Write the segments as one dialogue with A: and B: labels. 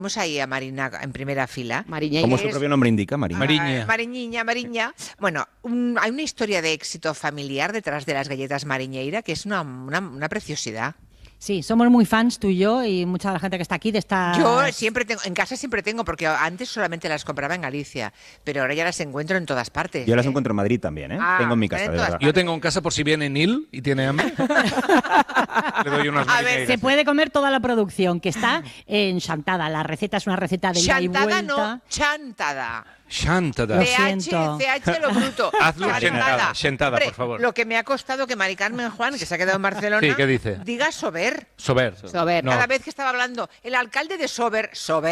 A: Vamos ahí a Marina en primera fila.
B: Mariñeira.
C: Como su propio nombre indica, Mariña.
A: Mariña. Bueno, hay una historia de éxito familiar detrás de las galletas Mariñeira que es una preciosidad.
D: Sí, somos muy fans tú y yo y mucha de la gente que está aquí de esta...
A: Yo en casa siempre tengo, porque antes solamente las compraba en Galicia, pero ahora ya las encuentro en todas partes.
C: Yo las encuentro en Madrid también, ¿eh? Tengo en mi casa, de verdad.
E: Yo tengo en casa por si viene Neil y tiene hambre. Le doy unas mariñeiras.
D: Se puede comer toda la producción, que está en Chantada. La receta es una receta de ida y vuelta.
A: Chantada no, chantada.
E: Chantada.
A: CH lo bruto.
E: Hazlo chantada, por favor.
A: Lo que me ha costado que Mari Carmen Juan, que se ha quedado en Barcelona,
E: sí, ¿qué dice?
A: Diga Sober.
E: Sober.
B: No.
A: Cada vez que estaba hablando, el alcalde de Sober.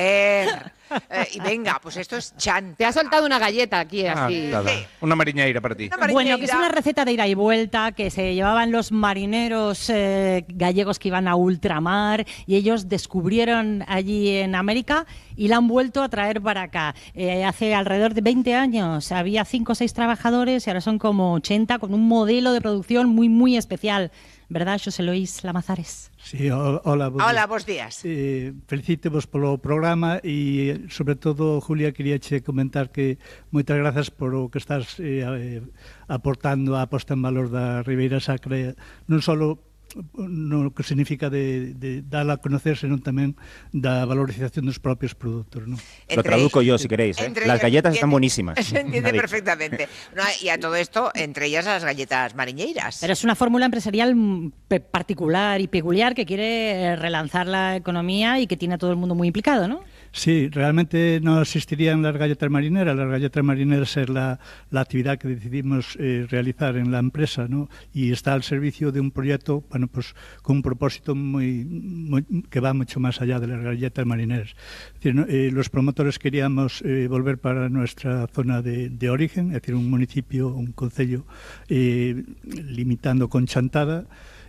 A: Y venga, pues esto es chantada.
B: Te ha soltado una galleta aquí, así.
E: Una mariñeira para ti.
D: Bueno, que es una receta de ida y vuelta que se llevaban los marineros gallegos que iban a ultramar y ellos descubrieron allí en América y la han vuelto a traer para acá. Hace alrededor de 20 años había 5 o 6 trabajadores y ahora son como 80 con un modelo de producción muy, muy especial. ¿Verdad, Xosé Luís Lamazares?
F: Sí, hola,
A: bos días.
F: Felicítevos polo programa e, sobre todo, Julia, queríache comentar que moitas grazas por o que estás aportando a posta en valor da Ribeira Sacra, non só no que significa de dar a conocer, senón tamén da valorización dos propios produtos, ¿no?
C: Lo traduzco yo, si queréis, ¿eh? Las galletas están buenísimas.
A: Se entiende perfectamente. Y a todo esto, entre ellas las galletas mariñeiras.
D: Pero es una fórmula empresarial particular y peculiar que quiere relanzar la economía y que tiene a todo el mundo muy implicado, ¿no?
F: Sí, realmente no existirían las galletas marineras. Las galletas marineras es la actividad que decidimos realizar en la empresa, ¿no? Y está al servicio de un proyecto, bueno, pues con un propósito muy que va mucho más allá de las galletas marineras. Es decir, ¿no? Los promotores queríamos volver para nuestra zona de origen, es decir, un municipio, un concello limitando con Chantada,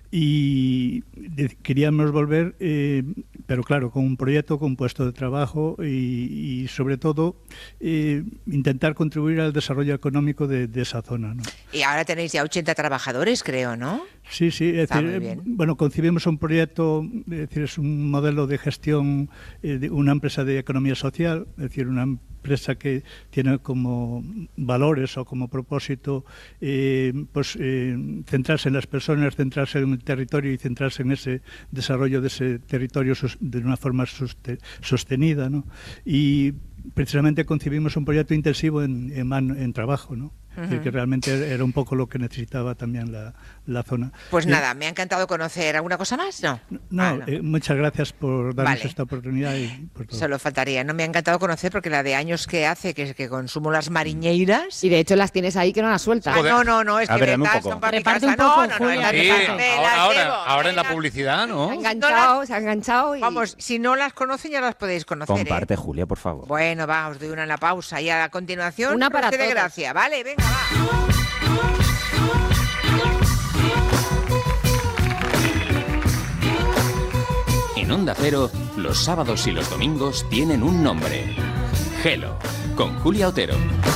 F: y queríamos volver, pero claro, con un proyecto, con un puesto de trabajo y sobre todo intentar contribuir al desarrollo económico de esa zona, ¿no?
A: Y ahora tenéis ya 80 trabajadores, creo, ¿no?
F: Sí, es decir, bueno, concibimos un proyecto, es decir, es un modelo de gestión de una empresa de economía social, es decir, una empresa que tiene como valores o como propósito centrarse en las personas, centrarse en el territorio y centrarse en ese desarrollo de ese territorio de una forma sostenida, ¿no? Y precisamente concibimos un proyecto intensivo en trabajo, ¿no? Uh-huh. Que realmente era un poco lo que necesitaba también la zona.
A: Pues nada, me ha encantado conocer. ¿Alguna cosa más? No.
F: Muchas gracias por darnos esta oportunidad. Y por todo.
A: Solo faltaría. No, me ha encantado conocer porque la de años que hace que consumo las mariñeiras.
B: Y de hecho las tienes ahí que no las sueltas.
A: No, es que
C: estas
A: son para mi
D: Reparte
A: casa.
D: un poco, Julia.
E: Ahora en la publicidad, ¿no?
B: Se ha enganchado y...
A: Vamos, si no las conocen ya las podéis conocer.
C: Comparte, Julia, por favor.
A: Bueno, va, os doy una en la pausa y a continuación
B: una para
A: de gracia. Vale, venga, va.
G: En Onda Cero, los sábados y los domingos tienen un nombre. Gelo, con Julia Otero.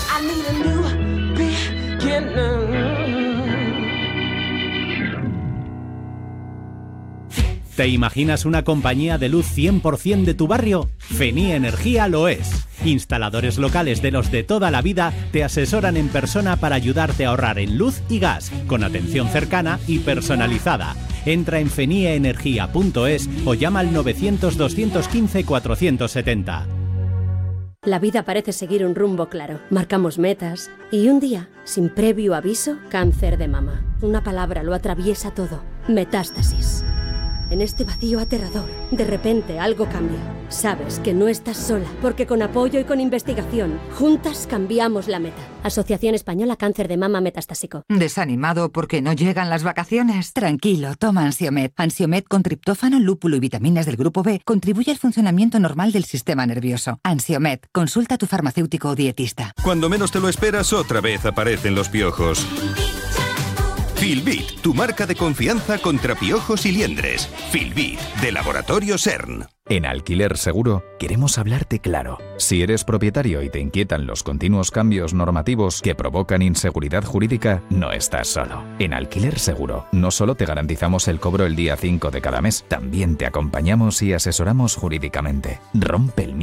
H: ¿Te imaginas una compañía de luz 100% de tu barrio? Feni Energía lo es. Instaladores locales de los de toda la vida te asesoran en persona para ayudarte a ahorrar en luz y gas, con atención cercana y personalizada. Entra en fenieenergia.es o llama al 900-215-470.
I: La vida parece seguir un rumbo claro. Marcamos metas y un día, sin previo aviso, cáncer de mama. Una palabra lo atraviesa todo. Metástasis. En este vacío aterrador, de repente algo cambia. Sabes que no estás sola, porque con apoyo y con investigación, juntas cambiamos la meta. Asociación Española Cáncer de Mama Metastásico.
J: ¿Desanimado porque no llegan las vacaciones? Tranquilo, toma Ansiomed. Ansiomed con triptófano, lúpulo y vitaminas del grupo B contribuye al funcionamiento normal del sistema nervioso. Ansiomed, consulta a tu farmacéutico o dietista.
K: Cuando menos te lo esperas, otra vez aparecen los piojos. Filbit, tu marca de confianza contra piojos y liendres. Filbit, de Laboratorio CERN.
L: En Alquiler Seguro queremos hablarte claro. Si eres propietario y te inquietan los continuos cambios normativos que provocan inseguridad jurídica, no estás solo. En Alquiler Seguro no solo te garantizamos el cobro el día 5 de cada mes, también te acompañamos y asesoramos jurídicamente. Rompe el